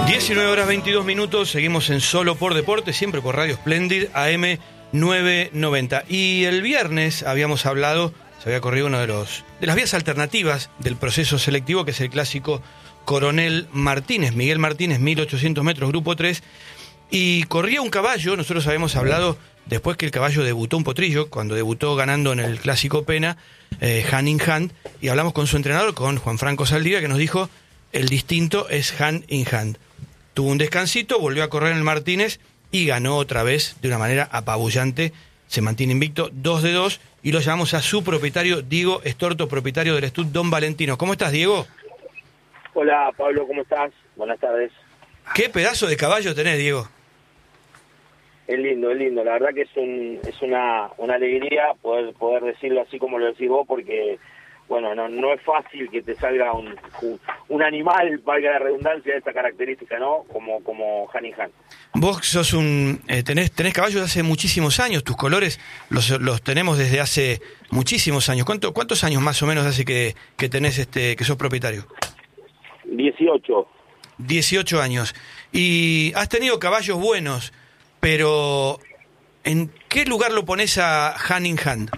19:22, seguimos en Solo por Deporte, siempre por Radio Splendid, AM 990. Y el viernes habíamos hablado, se había corrido uno de las vías alternativas del proceso selectivo, que es el clásico Coronel Martínez, Miguel Martínez, 1800 metros, grupo 3, y corría un caballo. Nosotros habíamos hablado después que el caballo debutó un potrillo, cuando debutó ganando en el clásico Pena, Hand in Hand, y hablamos con su entrenador, con Juan Franco Saldivia, que nos dijo: el distinto es Hand in Hand. Tuvo un descansito, volvió a correr en el Martínez y ganó otra vez de una manera apabullante. Se mantiene invicto, 2-2, y lo llamamos a su propietario, Diego Estorto, propietario del Stud Don Valentino. ¿Cómo estás, Diego? Hola, Pablo, ¿cómo estás? Buenas tardes. ¿Qué pedazo de caballo tenés, Diego? Es lindo, la verdad que es una alegría poder decirlo así como lo decís vos, porque bueno, no es fácil que te salga un animal, valga la redundancia, de esta característica, ¿no? Como Hand in Hand. Vos sos tenés caballos de hace muchísimos años, tus colores los tenemos desde hace muchísimos años. ¿Cuántos años más o menos hace que tenés que sos propietario? 18. 18 años. Y has tenido caballos buenos, pero ¿en qué lugar lo pones a Hand in Hand?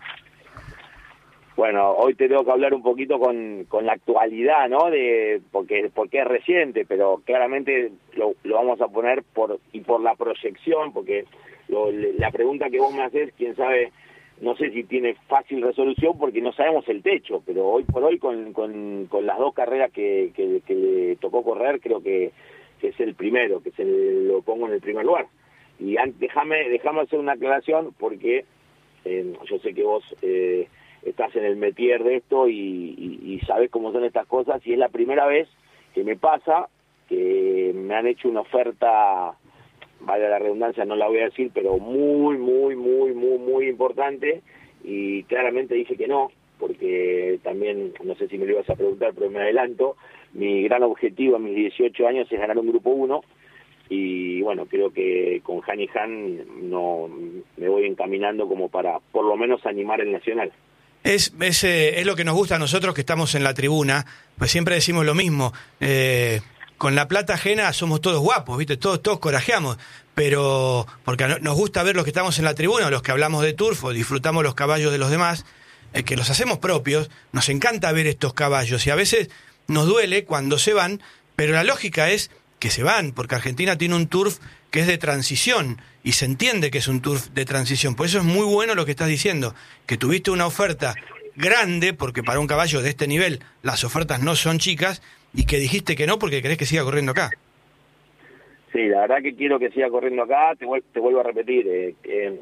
Bueno, hoy te tengo que hablar un poquito con la actualidad, ¿no? Porque es reciente, pero claramente lo vamos a poner por la proyección, porque la pregunta que vos me haces, quién sabe, no sé si tiene fácil resolución, porque no sabemos el techo, pero hoy por hoy con las dos carreras que le tocó correr, creo que es el primero, lo pongo en el primer lugar. Y déjame hacer una aclaración, porque yo sé que vos estás en el métier de esto y sabés cómo son estas cosas, y es la primera vez que me pasa que me han hecho una oferta, vale la redundancia, no la voy a decir, pero muy importante, y claramente dije que no, porque también, no sé si me lo ibas a preguntar, pero me adelanto, mi gran objetivo a mis 18 años es ganar un grupo 1, y bueno, creo que con Hand in Hand no me voy encaminando como para por lo menos animar el nacional. Es lo que nos gusta a nosotros que estamos en la tribuna, pues siempre decimos lo mismo, con la plata ajena somos todos guapos, ¿viste? Todos corajeamos, pero porque nos gusta ver los que estamos en la tribuna, los que hablamos de turf o disfrutamos los caballos de los demás, que los hacemos propios, nos encanta ver estos caballos, y a veces nos duele cuando se van, pero la lógica es que se van, porque Argentina tiene un turf que es de transición, y se entiende que es un turf de transición. Por eso es muy bueno lo que estás diciendo, que tuviste una oferta grande, porque para un caballo de este nivel las ofertas no son chicas, y que dijiste que no porque querés que siga corriendo acá. Sí, la verdad que quiero que siga corriendo acá, te vuelvo a repetir,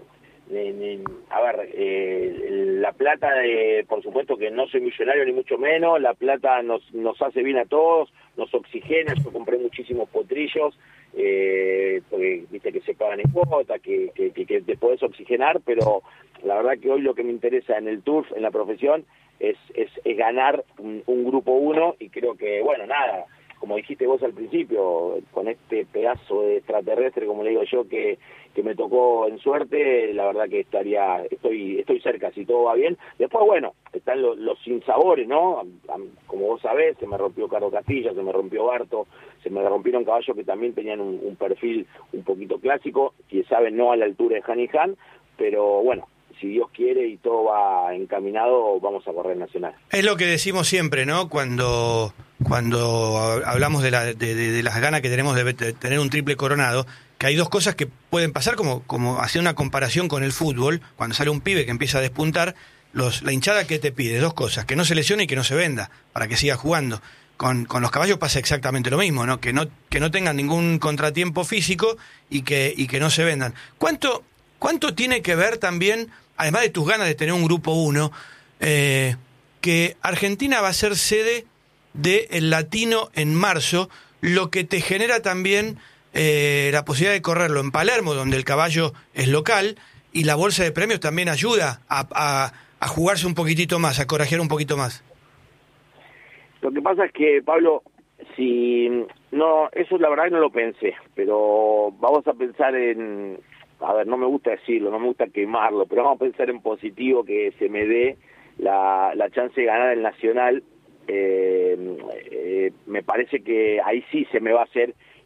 la plata, por supuesto que no soy millonario ni mucho menos, la plata nos hace bien a todos, nos oxigena. Yo compré muchísimos potrillos, porque viste que se pagan en cuota, que te podés oxigenar, pero la verdad que hoy lo que me interesa en el turf, en la profesión, es ganar un grupo 1, y creo que, bueno, nada, como dijiste vos al principio, con este pedazo de extraterrestre, como le digo yo, que me tocó en suerte, la verdad que estoy cerca, si todo va bien. Después, bueno, están los sinsabores, ¿no? Como vos sabés, se me rompió Carlos Castilla, se me rompió Barto, se me rompieron caballos que también tenían un perfil un poquito clásico, si saben, no a la altura de Hand in Hand, pero bueno, si Dios quiere y todo va encaminado, vamos a correr nacional. Es lo que decimos siempre, ¿no? Cuando hablamos de las ganas que tenemos de tener un triple coronado, que hay dos cosas que pueden pasar, como hacer una comparación con el fútbol, cuando sale un pibe que empieza a despuntar, la hinchada que te pide, dos cosas: que no se lesione y que no se venda, para que siga jugando. Con los caballos pasa exactamente lo mismo, ¿no? Que no tengan ningún contratiempo físico y que no se vendan. ¿Cuánto tiene que ver también, además de tus ganas de tener un grupo 1, que Argentina va a ser sede del Latino en marzo, lo que te genera también la posibilidad de correrlo en Palermo, donde el caballo es local, y la bolsa de premios también ayuda a jugarse un poquitito más, a corajear un poquito más? Lo que pasa es que, Pablo, eso la verdad que no lo pensé, pero vamos a pensar no me gusta decirlo, no me gusta quemarlo, pero vamos a pensar en positivo, que se me dé la chance de ganar el Nacional. Me parece que ahí sí se me va a hacer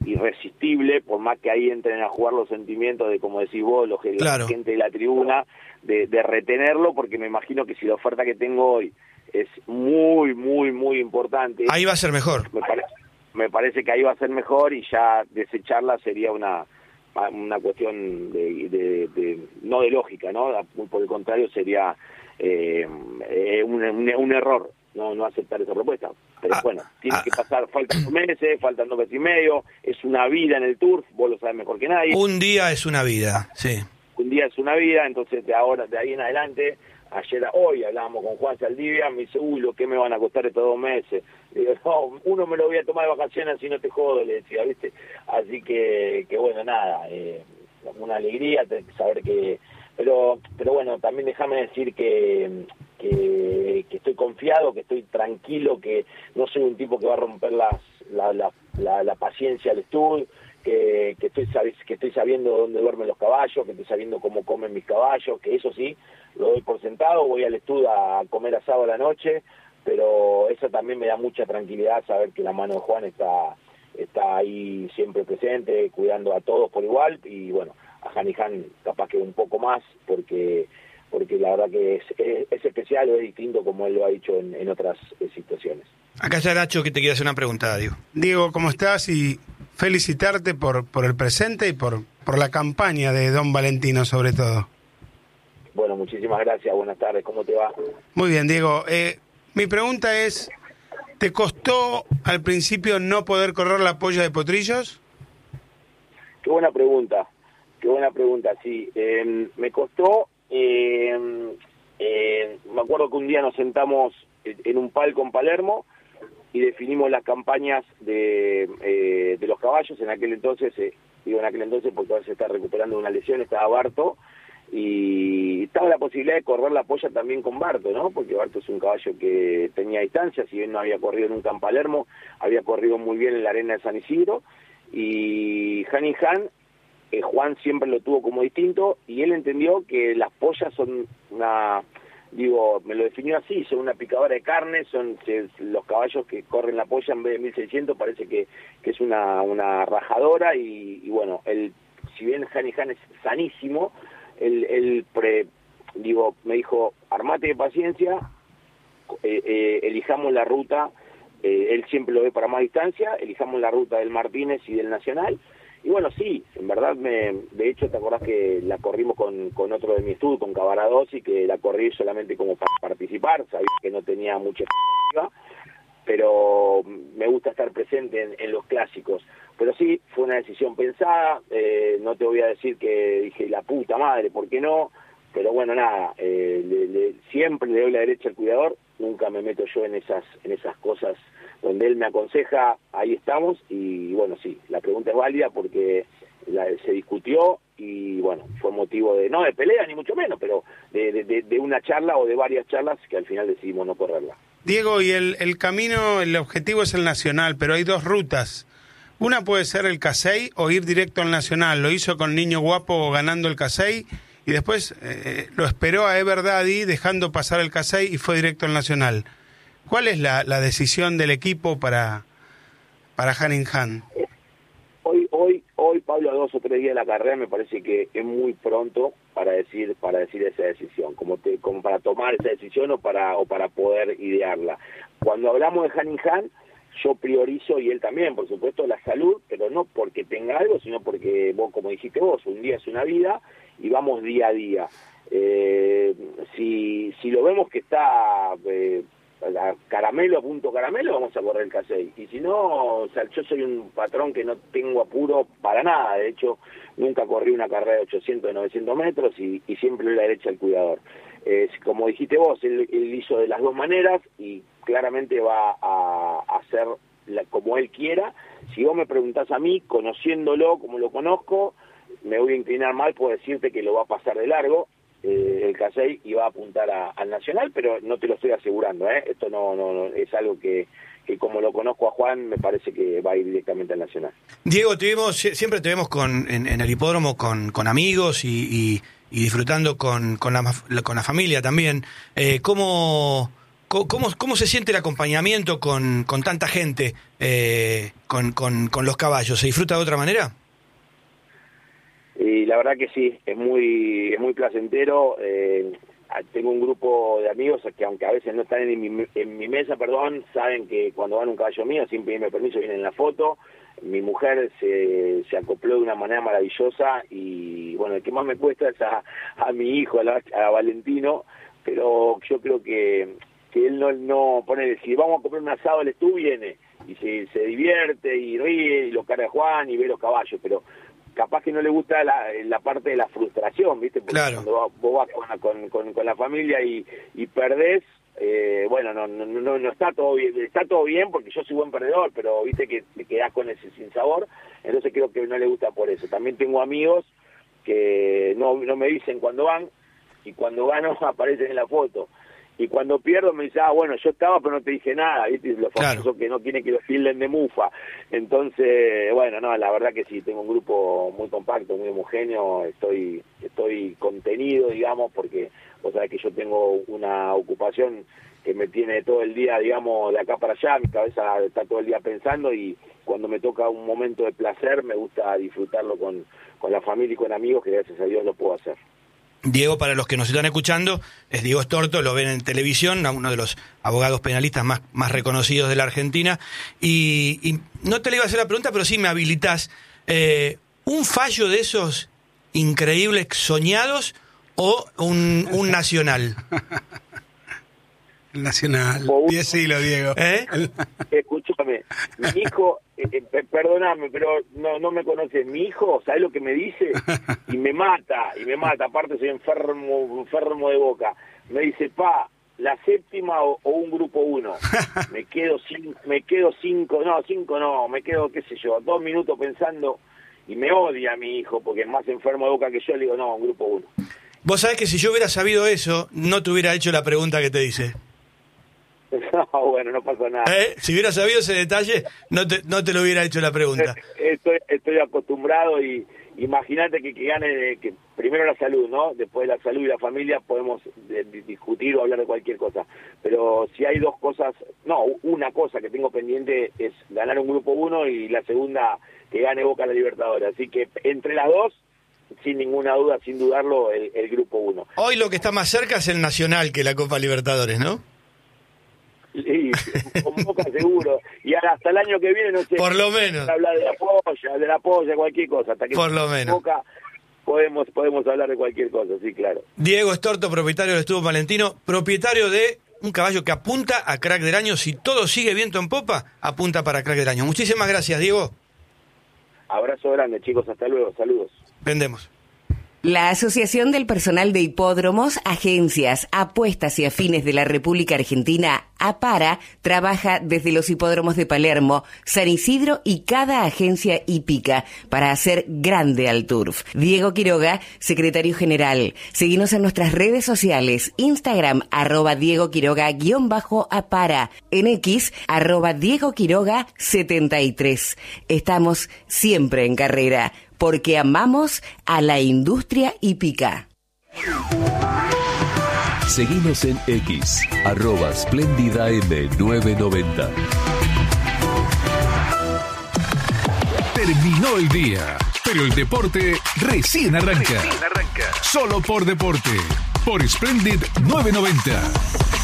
irresistible, por más que ahí entren a jugar los sentimientos de, como decís vos, Claro. la gente de la tribuna, de retenerlo, porque me imagino que si la oferta que tengo hoy es muy, muy, muy importante. Ahí va a ser mejor. Me parece que ahí va a ser mejor, y ya desecharla sería una cuestión no de lógica, ¿no? Por el contrario, sería un error no aceptar esa propuesta. Pero bueno, tiene que pasar, faltan 2 meses, faltan 2 meses y medio, es una vida en el turf, vos lo sabés mejor que nadie. Un día es una vida, sí. Un día es una vida, entonces de ahí en adelante, hoy hablábamos con Juan Saldivia, me dice, lo que me van a costar estos 2 meses. Le digo, no, uno me lo voy a tomar de vacaciones, así no te jodo, le decía, ¿viste? Así que bueno, nada, una alegría saber que... Pero bueno, también déjame decir que estoy confiado, que estoy tranquilo, que no soy un tipo que va a romper la paciencia al estudio, que estoy sabiendo dónde duermen los caballos, que estoy sabiendo cómo comen mis caballos, que eso sí, lo doy por sentado, voy al estudio a comer asado a la noche, pero eso también me da mucha tranquilidad, saber que la mano de Juan está ahí siempre presente, cuidando a todos por igual, y bueno, a Hanihan capaz que un poco más, porque la verdad que es especial o es distinto, como él lo ha dicho en otras situaciones. Acá está Nacho, que te quiere hacer una pregunta, Diego. Diego, ¿cómo estás? Y felicitarte por el presente y por la campaña de Don Valentino, sobre todo. Bueno, muchísimas gracias, buenas tardes, ¿cómo te va? Muy bien, Diego. Mi pregunta es, ¿te costó al principio no poder correr la polla de Potrillos? Qué buena pregunta, sí. Me costó, me acuerdo que un día nos sentamos en un palco en Palermo y definimos las campañas de los caballos. En aquel entonces porque ahora se está recuperando de una lesión, estaba Barto, y estaba la posibilidad de correr la polla también con Barto, ¿no? Porque Barto es un caballo que tenía distancia, si bien no había corrido nunca en Palermo, había corrido muy bien en la arena de San Isidro, y Hanihan, Juan siempre lo tuvo como distinto, y él entendió que las pollas son me lo definió así, son una picadora de carne, son los caballos que corren la polla en vez de 1600, parece que es una rajadora, y bueno, si bien Hanihan es sanísimo, me dijo, armate de paciencia, elijamos la ruta, él siempre lo ve para más distancia, elijamos la ruta del Martínez y del Nacional. Y bueno, sí, en verdad, de hecho, ¿te acordás que la corrimos con otro de mi estudio, con Cavaradossi, que la corrí solamente como para participar? Sabía que no tenía mucha expectativa, pero me gusta estar presente en los clásicos. Pero sí, fue una decisión pensada, no te voy a decir que dije, la puta madre, ¿por qué no? Pero bueno, nada, siempre le doy la derecha al cuidador, nunca me meto yo en esas cosas donde él me aconseja, ahí estamos, y bueno, sí, la pregunta es válida porque se discutió, y bueno, fue motivo no de pelea ni mucho menos, pero de una charla o de varias charlas que al final decidimos no correrla. Diego, y el camino, el objetivo es el Nacional, pero hay 2 rutas. Una puede ser el Casey o ir directo al Nacional. Lo hizo con Niño Guapo ganando el Casey, y después lo esperó a Ever Daddy dejando pasar el Casey y fue directo al Nacional. ¿Cuál es la decisión del equipo para Hanihan? Hoy, Pablo, a 2 o 3 días de la carrera, me parece que es muy pronto para decir esa decisión, como para tomar esa decisión o para poder idearla. Cuando hablamos de Hanihan, yo priorizo, y él también, por supuesto, la salud, pero no porque tenga algo, sino porque vos, como dijiste vos, un día es una vida y vamos día a día. Si lo vemos que está a caramelo, a punto caramelo, vamos a correr el Casey. Y si no, o sea, yo soy un patrón que no tengo apuro para nada. De hecho, nunca corrí una carrera de 800, de 900 metros y siempre le la derecha al cuidador. Como dijiste vos, él hizo de las 2 maneras y claramente va a hacer como él quiera. Si vos me preguntás a mí, conociéndolo como lo conozco, me voy a inclinar mal por decirte que lo va a pasar de largo el Casey y va a apuntar al Nacional, pero no te lo estoy asegurando, esto no es algo que como lo conozco a Juan, me parece que va a ir directamente al Nacional. Diego, siempre te vemos en el hipódromo con amigos y disfrutando con la familia también. ¿Cómo ¿Cómo se siente el acompañamiento con tanta gente, con los caballos? ¿Se disfruta de otra manera? Y la verdad que sí, es muy placentero. Tengo un grupo de amigos que aunque a veces no están en mi mesa, saben que cuando van un caballo mío, sin pedirme permiso, vienen en la foto. Mi mujer se acopló de una manera maravillosa y bueno, el que más me cuesta es a mi hijo, a Valentino, pero yo creo que él no pone, si vamos a comprar un asado, él viene y se divierte y ríe y lo carga Juan y ve los caballos, pero capaz que no le gusta la parte de la frustración, ¿viste? Porque claro, cuando vos vas con la familia y perdés, bueno, no está todo bien porque yo soy buen perdedor, pero viste que te quedás con ese sinsabor, entonces creo que no le gusta por eso. También tengo amigos que no me dicen cuando van y cuando gano aparecen en la foto. Y cuando pierdo me dice, bueno, yo estaba pero no te dije nada, ¿viste? Los famosos claro, que no quieren que los tilden de mufa. Entonces, bueno, no, la verdad que sí, tengo un grupo muy compacto, muy homogéneo, estoy contenido, digamos, porque vos sabés que yo tengo una ocupación que me tiene todo el día, digamos, de acá para allá, mi cabeza está todo el día pensando y cuando me toca un momento de placer me gusta disfrutarlo con la familia y con amigos, que gracias a Dios lo puedo hacer. Diego, para los que nos están escuchando, es Diego Estorto, lo ven en televisión, uno de los abogados penalistas más reconocidos de la Argentina. Y no te le iba a hacer la pregunta, pero sí me habilitás. ¿Un fallo de esos increíbles soñados o un nacional? El nacional. Decilo, Diego. Escúchame, mi hijo, perdóname, pero no me conoces. Mi hijo, ¿sabes lo que me dice? Y me mata. Aparte soy enfermo de boca. Me dice, ¿la séptima o un grupo 1? Me quedo 2 minutos pensando y me odia mi hijo porque es más enfermo de boca que yo. Le digo, no, un grupo 1. Vos sabés que si yo hubiera sabido eso, no te hubiera hecho la pregunta que te hice. No, bueno, no pasa nada. Si hubiera sabido ese detalle, no te lo hubiera hecho la pregunta. Estoy acostumbrado y imagínate que gane, que primero la salud, ¿no? Después de la salud y la familia podemos discutir o hablar de cualquier cosa. Pero si hay una cosa que tengo pendiente es ganar un grupo 1 y la segunda que gane Boca la Libertadores. Así que entre las dos, sin ninguna duda, sin dudarlo, el grupo 1. Hoy lo que está más cerca es el Nacional que la Copa Libertadores, ¿no? Sí, con Boca seguro. Y hasta el año que viene, no sé. Por lo menos. Hablar de la polla, cualquier cosa. Hasta que por lo menos. Boca podemos hablar de cualquier cosa, sí, claro. Diego Estorto, propietario del Estuvo Valentino, propietario de un caballo que apunta a crack del año. Si todo sigue viento en popa, apunta para crack del año. Muchísimas gracias, Diego. Abrazo grande, chicos. Hasta luego. Saludos. Vendemos. La Asociación del Personal de Hipódromos, Agencias, Apuestas y Afines de la República Argentina, APARA, trabaja desde los hipódromos de Palermo, San Isidro y cada agencia hípica para hacer grande al turf. Diego Quiroga, secretario general. Seguinos en nuestras redes sociales, Instagram, @Diego Quiroga_APARA, en X, @Diego Quiroga 73. Estamos siempre en carrera, porque amamos a la industria hípica. Seguimos en X, @SplendidaM990. Terminó el día, pero el deporte recién arranca. Solo por deporte, por Splendid 990.